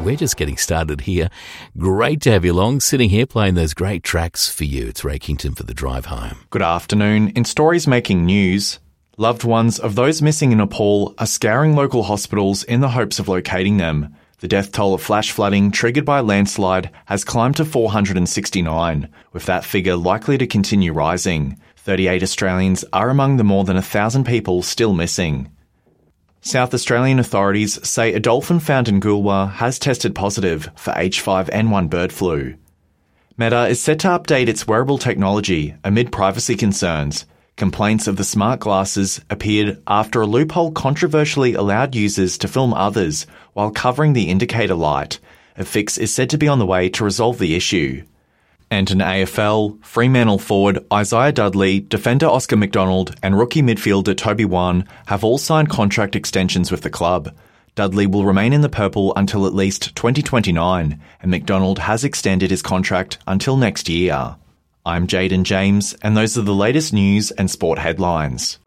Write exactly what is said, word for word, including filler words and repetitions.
we're just getting started here. Great to have you along, sitting here playing those great tracks for you. It's Ray Kington for the drive home. Good afternoon. In stories making news, loved ones of those missing in Nepal are scouring local hospitals in the hopes of locating them. The death toll of flash flooding triggered by a landslide has climbed to four hundred sixty-nine, with that figure likely to continue rising. thirty-eight Australians are among the more than one thousand people still missing. South Australian authorities say a dolphin found in Goolwa has tested positive for H five N one bird flu. Meta is set to update its wearable technology amid privacy concerns. Complaints of the smart glasses appeared after a loophole controversially allowed users to film others while covering the indicator light. A fix is said to be on the way to resolve the issue. And in A F L, Fremantle forward Isaiah Dudley, defender Oscar McDonald and rookie midfielder Toby Wan have all signed contract extensions with the club. Dudley will remain in the purple until at least twenty twenty-nine, and McDonald has extended his contract until next year. I'm Jaden James, and those are the latest news and sport headlines.